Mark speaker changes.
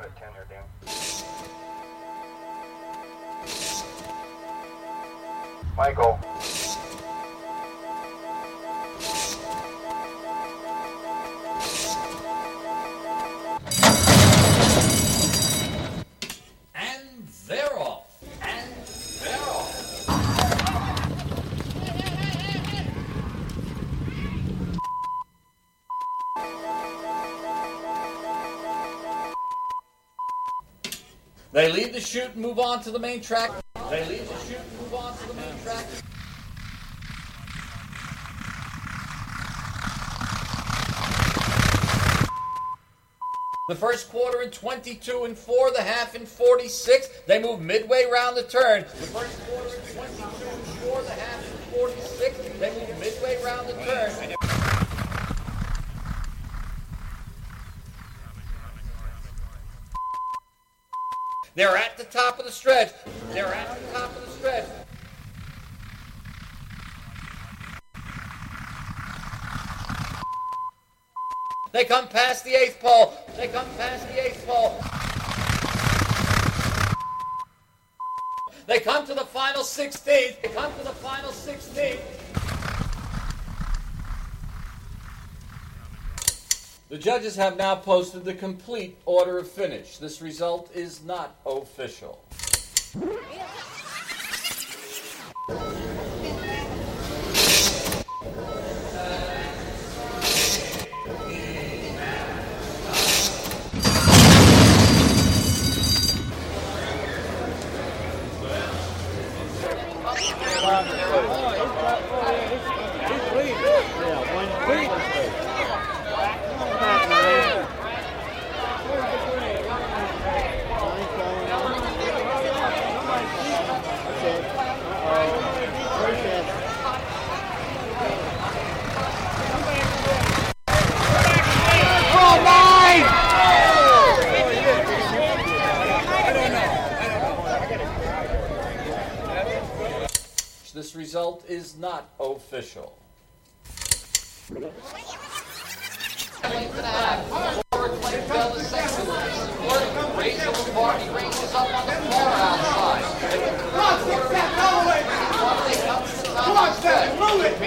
Speaker 1: it at 10 there, Dan. Michael.
Speaker 2: And they're off. And they're off. They leave the shoot and move on to the main track. They leave the shoot and move on to the main track. The first quarter in 22 and 4, the half in 46. They move midway round the turn. The first quarter in 22 and 4, the half in 46. They move midway round the turn. They're at the top of the stretch. They're at the top of the stretch. They come past the 8th pole. They come past the 8th pole. They come to the final 16th. They come to the final 16th. The judges have now posted the complete order of finish. This result is not official. This result is not official. Ranges up on the far outside.